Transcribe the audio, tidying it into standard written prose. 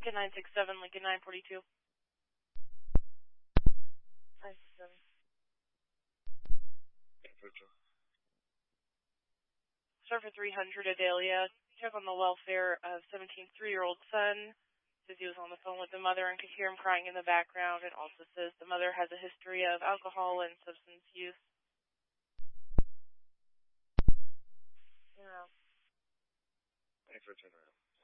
Lincoln 967, Lincoln 942. 967. Surfer 300, Adalia. Check on the welfare of 17 3-year-old son. Says he was on the phone with the mother and could hear him crying in the background, and also says the mother has a history of alcohol and substance use. Yeah. Thanks for turning around.